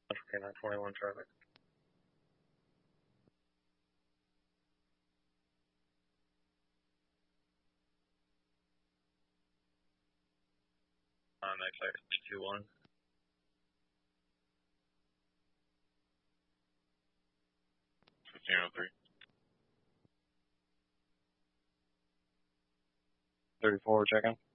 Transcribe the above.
Okay, 921 traffic. Next site, 21. $1503. 34, check-in.